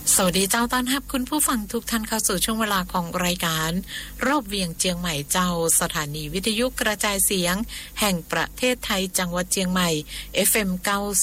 สวัสดีเจ้าต้อนรับคุณผู้ฟังทุกท่านเข้าสู่ช่วงเวลาของรายการรอบเวียงเจียงใหม่เจ้าสถานีวิทยุกระจายเสียงแห่งประเทศไทยจังหวัดเจียงใหม่ FM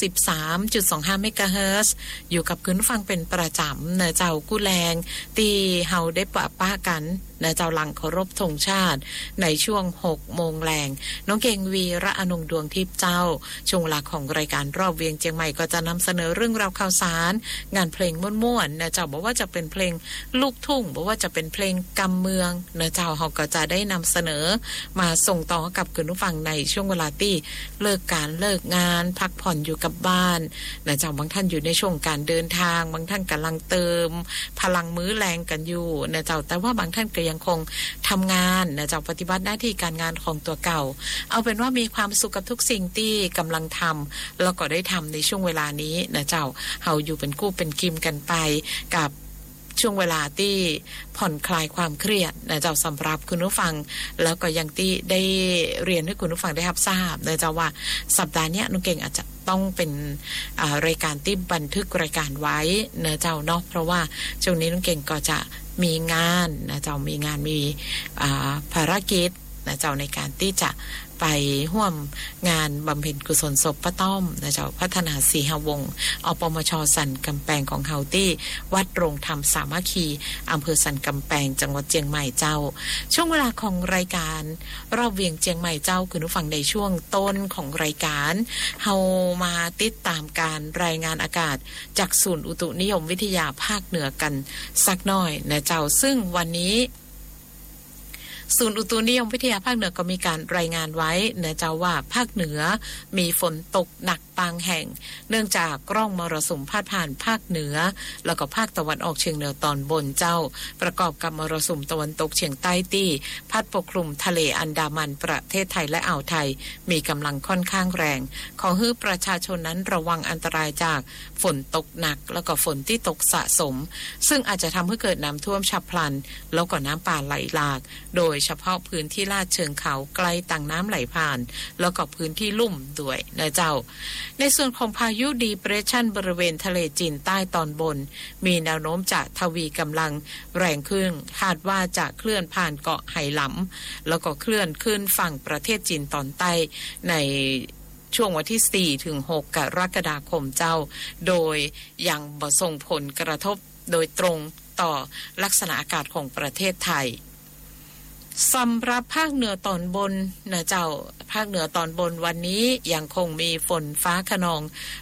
93.25 เมกะเฮิรตซ์อยู่กับคุณผู้ฟังเป็นประจำเนเจ้ากู้แรงตีเฮาได้ปะป้ากันนะเจ้าหลังเคารพธงชาติในช่วง 6 โมงแรงน้องเก่งวีระอนงดวงทิพย์เจ้าช่วงเวลาของรายการรอบเวียงเจียงใหม่ก็จะนำเสนอเรื่องราวข่าวสารงานเพลงม่วนๆนะเจ้าบอกว่าจะเป็นเพลงลูกทุ่งบอกว่าจะเป็นเพลงกำเมืองนะเจ้าเฮาก็จะได้นำเสนอมาส่งต่อกับคุณผู้ฟังในช่วงเวลาที่เลิกการเลิกงานพักผ่อนอยู่กับบ้านนะเจ้าบางท่านอยู่ในช่วงการเดินทางบางท่านกำลังเติมพลังมื้อแรงกันอยู่นะเจ้าแต่ว่าบางท่านก็ยังคงทำงานนะเจ้าปฏิบัติหน้าที่การงานของตัวเก่าเอาเป็นว่ามีความสุขกับทุกสิ่งที่กำลังทำแล้วก็ได้ทำในช่วงเวลานี้นะเจ้าเฮาอยู่เป็นคู่เป็นกิมกันไปกับช่วงเวลาที่ผ่อนคลายความเครียดนะเจ้าสำหรับคุณผู้ฟังแล้วก็ยังที่ได้เรียนให้คุณผู้ฟังได้รับทราบนะเจ้าว่าสัปดาห์นี้น้องเก่งอาจจะต้องเป็นรายการที่บันทึกรายการไว้นะเจ้าเนาะเพราะว่าช่วงนี้น้องเก่งก็จะมีงานนะเจ้ามีงานมีภารกิจนะเจ้าในการที่จะไปร่วมงานบำเพ็ญกุศลศพป้าต้อมนะเจ้าพัฒนาศรีหวงศ์อปมช.สันกำแพงของเฮาตี้วัดโรงธรรมสามัคคีอำเภอสันกำแพงจังหวัดเชียงใหม่เจ้าช่วงเวลาของรายการรอบเวียงเชียงใหม่เจ้าคุณผู้ฟังในช่วงต้นของรายการเฮามาติดตามการรายงานอากาศจากศูนย์อุตุนิยมวิทยาภาคเหนือกันสักหน่อยนะเจ้าซึ่งวันนี้ศูนย์อุตุนิยมวิทยาภาคเหนือก็มีการรายงานไว้นะเจ้าว่าภาคเหนือมีฝนตกหนักบางแห่งเนื่องจากร่องมรสุมพาดผ่านภาคเหนือแล้วก็ภาคตะวันออกเฉียงเหนือตอนบนเจ้าประกอบกับมรสุมตะวันตกเฉียงใต้ที่พัดปกคลุมทะเลอันดามันประเทศไทยและอ่าวไทยมีกำลังค่อนข้างแรงขอให้ประชาชนนั้นระวังอันตรายจากฝนตกหนักแล้วก็ฝนที่ตกสะสมซึ่งอาจจะทำให้เกิดน้ำท่วมฉับพลันแล้วก็น้ำป่าไหลหลากโดยเฉพาะพื้นที่ลาดเชิงเขาไกลต่างน้ำไหลผ่านแล้วก็พื้นที่ลุ่มด้วยนะเจ้าในส่วนของพายุดีเพรสชันบริเวณทะเลจีนใต้ตอนบนมีแนวโน้มจะทวีกำลังแรงขึ้นคาดว่าจะเคลื่อนผ่านเกาะไหหลำแล้วก็เคลื่อนขึ้นฝั่งประเทศจีนตอนใต้ในช่วงวันที่4ถึง6กรกฎาคมเจ้าโดยยังบ่ส่งผลกระทบโดยตรงต่อลักษณะอากาศของประเทศไทยสำหรับภาคเหนือตอนบนนะเจ้าภาคเหนือตอนบนวันนี้ยังคงมีฝนฟ้าคะนอง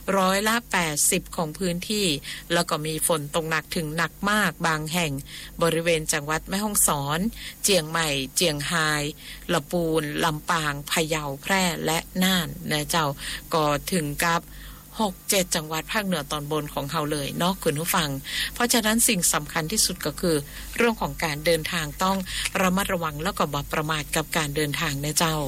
80%ของพื้นที่แล้วก็มีฝนตกหนักถึงหนักมากบางแห่งบริเวณจังหวัดแม่ฮ่องสอนเจียงใหม่เจียงไฮ้ลำพูนลำปางพะเยาแพร่และน่านนะเจ้าก็ถึงกับ6-7 จังหวัดภาคเหนือตอนบนของเขาเลยเนาะคุณผู้ฟังเพราะฉะนั้นสิ่งสำคัญที่สุดก็คือเรื่องของการเดินทางต้องระมัดระวังแล้วก็บ่ประมาทกับการเดินทางนะเจ้า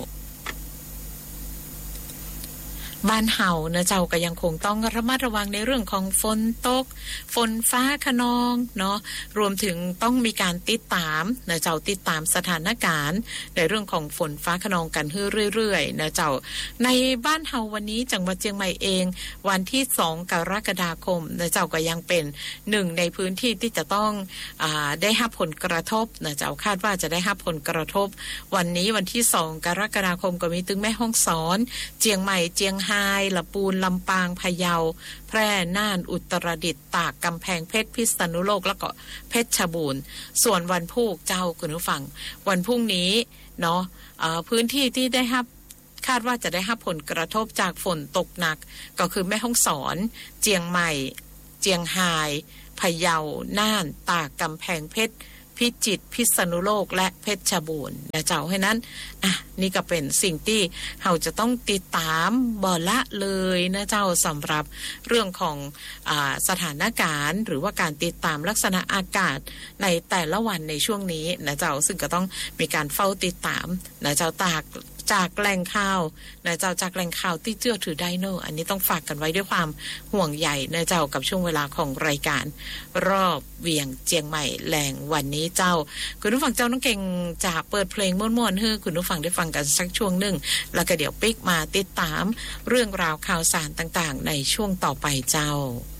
บ้านเฮานะเจ้าก็ยังคงต้องระมัดระวังในเรื่องของฝนตกฝนฟ้าคะนองเนาะรวมถึงต้องมีการติดตามนะเจ้าติดตามสถานการณ์ในเรื่องของฝนฟ้าคะนองกันเรื่อยๆนะเจ้าในบ้านเฮาวันนี้จังหวัดเชียงใหม่เองวันที่2กรกฎาคมนะเจ้าก็ยังเป็น1ในพื้นที่ที่จะต้องได้รับผลกระทบนะเจ้าคาดว่าจะได้รับผลกระทบวันนี้วันที่2กรกฎาคมก็มีถึงแม่ฮ่องสอนเชียงใหม่เชียงไฮ้ลำพูนลำปางพะเยาแพร่น่านอุตรดิตถ์ตากกำแพงเพชรพิษณุโลกแล้วก็เพชรบูรณ์ส่วนวันพุธเจ้าคุณผู้ฟังวันพรุ่งนี้เนาะพื้นที่ที่ได้รับคาดว่าจะได้รับผลกระทบจากฝนตกหนักก็คือแม่ฮ่องสอนเชียงใหม่เชียงไฮ้พะเยาน่านตากกำแพงเพชรพิจิตรพิษณุโลกและเพชรบูรณ์นะเจ้าให้นั้นนี่ก็เป็นสิ่งที่เราจะต้องติดตามบ่ละเลยนะเจ้าสำหรับเรื่องของสถานการณ์หรือว่าการติดตามลักษณะอากาศในแต่ละวันในช่วงนี้นะเจ้าซึ่งก็ต้องมีการเฝ้าติดตามนะเจ้าจากแหล่งข่าวนะเจ้าจากแหล่งข่าวที่เชื่อถือได้เนอะอันนี้ต้องฝากกันไว้ด้วยความห่วงใยนะเจ้ากับช่วงเวลาของรายการรอบเวียงเจียงใหม่แหล่งวันนี้เจ้าคุณผู้ฟังเจ้าน้องเก่งจากเปิดเพลงม่วนๆให้คุณผู้ฟังได้ฟังกันสักช่วงหนึ่งแล้วก็เดี๋ยวปิ๊กมาติดตามเรื่องราวข่าวสารต่างๆในช่วงต่อไปเจ้า